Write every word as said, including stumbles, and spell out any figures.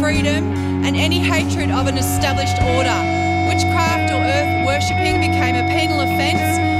freedom and any hatred of an established order. Witchcraft or earth worshipping became a penal offence